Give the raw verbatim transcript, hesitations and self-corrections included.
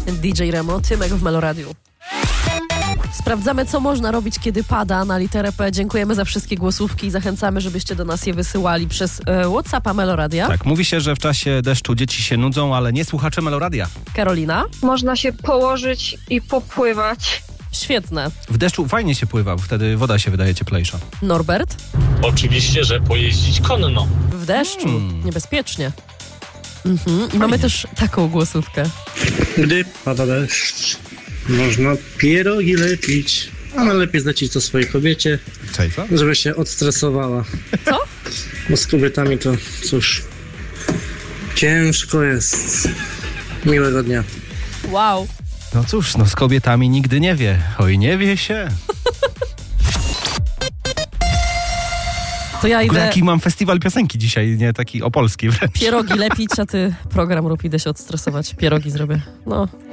D J Remo, Tymek w Meloradiu. Sprawdzamy, co można robić, kiedy pada na literę P. Dziękujemy za wszystkie głosówki i zachęcamy, żebyście do nas je wysyłali przez e, WhatsAppa Meloradia. Tak, mówi się, że w czasie deszczu dzieci się nudzą, ale nie słuchacze Meloradia. Karolina? Można się położyć i popływać. Świetne. W deszczu fajnie się pływa, bo wtedy woda się wydaje cieplejsza. Norbert? Oczywiście, że pojeździć konno. W deszczu. Hmm. Niebezpiecznie. Mhm. I mamy też taką głosówkę. Gdy pada deszcz, można pierogi lepić, a najlepiej zlecić to swojej kobiecie, Cześć, co? żeby się odstresowała. Co? Bo z kobietami to, cóż, ciężko jest. Miłego dnia. Wow. No cóż, no z kobietami nigdy nie wie. Oj, nie wie się. To ja W ogóle idę jaki mam festiwal piosenki dzisiaj, nie taki opolski wręcz. pierogi lepić, a ty program rób, idę się odstresować. Pierogi zrobię. No.